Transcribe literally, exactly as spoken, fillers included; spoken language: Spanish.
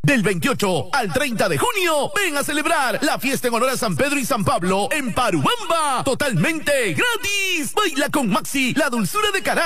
Del veintiocho al treinta de junio, ven a celebrar la fiesta en honor a San Pedro y San Pablo en Parubamba, totalmente gratis. Baila con Maxi, la dulzura de carácter.